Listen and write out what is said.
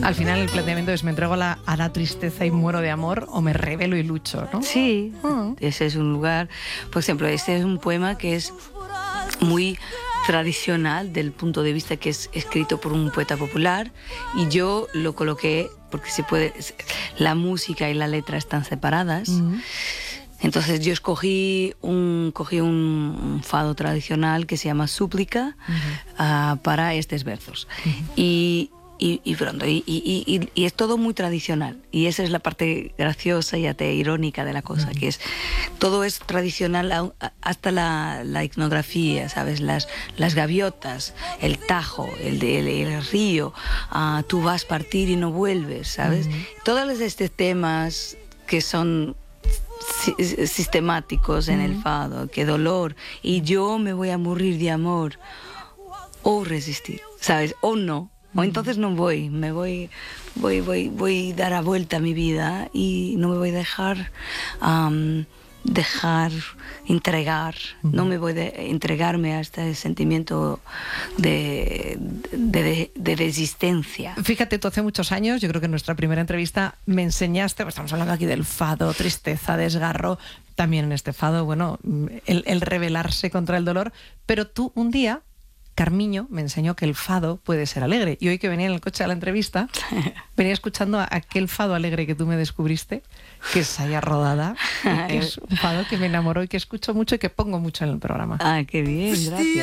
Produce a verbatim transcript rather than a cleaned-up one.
Al final el planteamiento es: me entrego a la, a la tristeza y muero de amor, o me revelo y lucho, ¿no? Sí, Uh-huh. Ese es un lugar. Por ejemplo, este es un poema que es muy tradicional del punto de vista que es escrito por un poeta popular, y yo lo coloqué porque se puede, la música y la letra están separadas. Uh-huh. Entonces yo escogí un, cogí un, un fado tradicional que se llama Súplica, uh-huh. uh, para estos versos. Uh-huh. Y Y, y pronto, y, y, y, y es todo muy tradicional, y esa es la parte graciosa y hasta irónica de la cosa, que es todo es tradicional, hasta la, la etnografía, ¿sabes? Las, las gaviotas, el Tajo, el, el, el río, uh, tú vas a partir y no vuelves, ¿sabes? Uh-huh. Todos estos temas que son si, sistemáticos en uh-huh. el fado, que dolor, y yo me voy a morir de amor, o resistir, ¿sabes? O no. O entonces no voy, me voy, voy, voy, voy a dar a vuelta a mi vida y no me voy a dejar, um, dejar, entregar, uh-huh. no me voy a entregarme a este sentimiento de, de, de resistencia. Fíjate, tú hace muchos años, yo creo que en nuestra primera entrevista me enseñaste, pues estamos hablando aquí del fado, tristeza, desgarro, también en este fado, bueno, el, el rebelarse contra el dolor, pero tú un día, Carmiño, me enseñó que el fado puede ser alegre. Y hoy que venía en el coche a la entrevista, venía escuchando a aquel fado alegre que tú me descubriste, que es Saya Rodada, que es un fado que me enamoró y que escucho mucho y que pongo mucho en el programa. Ah, qué bien, gracias.